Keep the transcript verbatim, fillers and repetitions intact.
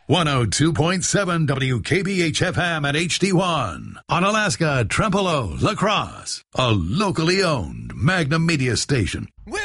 one oh two point seven W K B H F M at H D one. Onalaska, Trempealeau, La Crosse. A locally owned Magnum Media station. Well,